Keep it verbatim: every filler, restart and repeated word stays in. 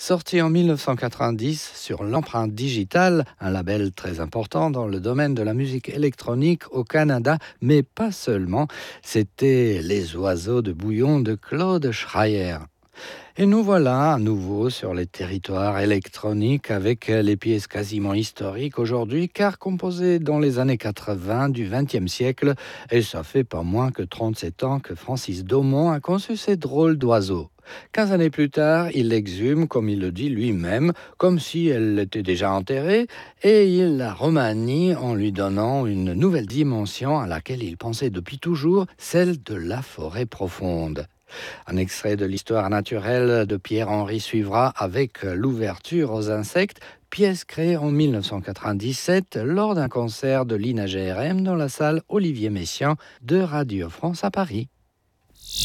Sorti en mille neuf cent quatre-vingt-dix sur l'Empreinte Digitale, un label très important dans le domaine de la musique électronique au Canada, mais pas seulement, c'était Les oiseaux de bouillon de Claude Schreier. Et nous voilà à nouveau sur les territoires électroniques avec les pièces quasiment historiques aujourd'hui, car composées dans les années quatre-vingts du vingtième siècle, et ça fait pas moins que trente-sept ans que Francis Daumont a conçu ces drôles d'oiseaux. Quinze années plus tard, il l'exhume, comme il le dit lui-même, comme si elle était déjà enterrée, et il la remanie en lui donnant une nouvelle dimension à laquelle il pensait depuis toujours, celle de la forêt profonde. Un extrait de l'histoire naturelle de Pierre-Henri suivra avec l'ouverture aux insectes, pièce créée en mille neuf cent quatre-vingt-dix-sept lors d'un concert de l'I N A G R M dans la salle Olivier Messiaen de Radio France à Paris.